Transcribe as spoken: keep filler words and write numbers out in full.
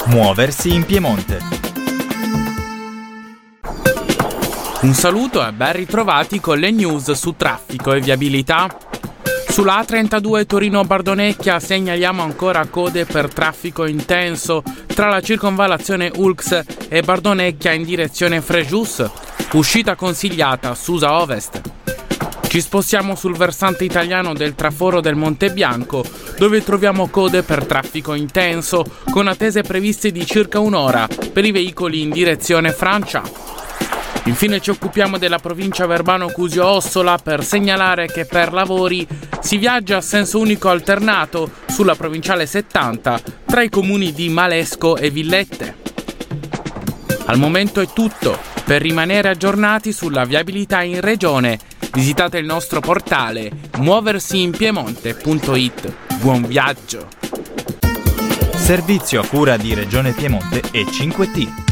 Muoversi in Piemonte. Un saluto e ben ritrovati con le news su traffico e viabilità. Sulla A trentadue Torino-Bardonecchia segnaliamo ancora code per traffico intenso tra la circonvallazione Ulx e Bardonecchia in direzione Frejus, uscita consigliata Susa Ovest. Ci spostiamo sul versante italiano del traforo del Monte Bianco, dove troviamo code per traffico intenso, con attese previste di circa un'ora per i veicoli in direzione Francia. Infine ci occupiamo della provincia Verbano-Cusio-Ossola per segnalare che per lavori si viaggia a senso unico alternato sulla provinciale settanta tra i comuni di Malesco e Villette. Al momento è tutto. Per rimanere aggiornati sulla viabilità in regione, visitate il nostro portale muoversi in piemonte punto it. Buon viaggio! Servizio a cura di Regione Piemonte e cinque T.